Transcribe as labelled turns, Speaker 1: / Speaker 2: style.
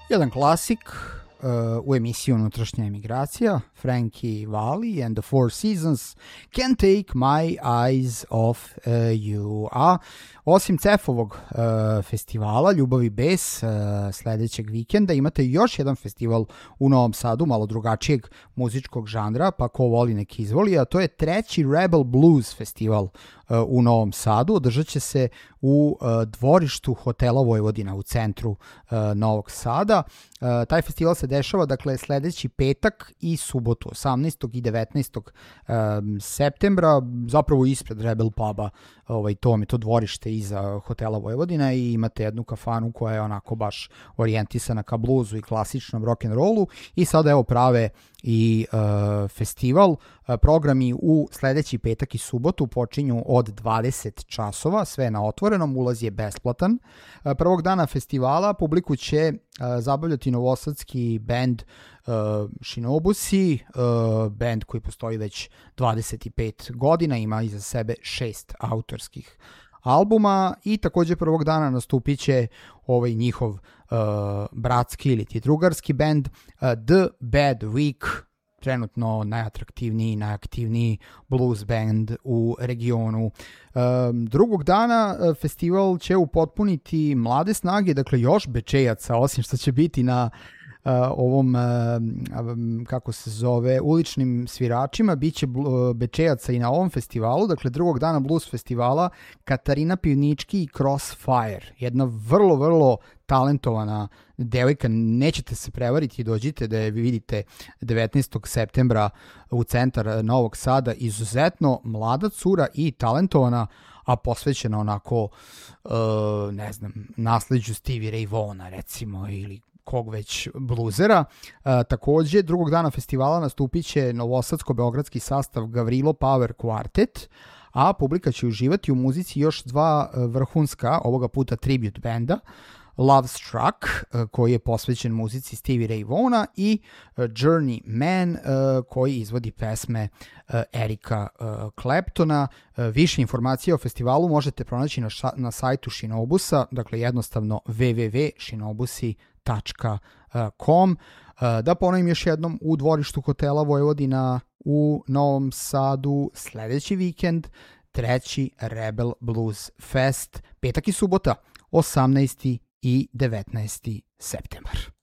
Speaker 1: Jedan klasik u emisiji Unutrašnja emigracija, Frankie Valli and the Four Seasons, Can't Take My Eyes Off You. A osim CEF-ovog festivala Ljubav i bes sledećeg vikenda imate još jedan festival u Novom Sadu, malo drugačijeg muzičkog žanra, pa ko voli nek izvoli, a to je treći Rebel Blues festival u Novom Sadu. Održat će se u dvorištu hotela Vojvodina u centru Novog Sada. Taj festival se dešava dakle sledeći petak i subotu 18. i 19. septembra, zapravo ispred Rebel puba, to vam je to dvorište iza hotela Vojvodina i imate jednu kafanu koja je onako baš orijentisana ka bluzu i klasičnom rock'n'rollu i sada evo prave i festival. Programi u sledeći petak i subotu počinju od 20 časova, sve na otvorenom, ulaz je besplatan. Prvog dana festivala publiku će zabavljati novosadski band Shinobusi, band koji postoji već 25 godina, ima iza sebe 6 autorskih albuma i takođe prvog dana nastupit će njihov bratski ili ti drugarski band The Bad Week, trenutno najatraktivniji, najaktivniji blues band u regionu. Drugog dana festival će upotpuniti mlade snage, dakle još Bečejaca, osim što će biti na ovom, kako se zove, uličnim sviračima, bit će Bečejaca i na ovom festivalu, dakle drugog dana blues festivala Katarina Pivnički i Crossfire, jedna vrlo, vrlo talentovana devojka, nećete se prevariti, dođite da je vidite 19. septembra u centar Novog Sada, izuzetno mlada cura i talentovana, a posvećena onako, ne znam, nasleđu Stevie Ray Vaughana recimo ili kog već bluzera. Takođe, drugog dana festivala nastupit će novosadsko-beogradski sastav Gavrilo Power Quartet, a publika će uživati u muzici još dva vrhunska, ovoga puta tribute benda, Love Struck, koji je posvećen muzici Stevie Ray Vaughana, i Journey Man, koji izvodi pesme Erika Claptona. Više informacija o festivalu možete pronaći na sajtu Shinobusa, dakle jednostavno www.shinobusi.com. Da ponovim još jednom, u dvorištu hotela Vojvodina u Novom Sadu sledeći vikend, treći Rebel Blues Fest, petak i subota, 18. i 19. septembar.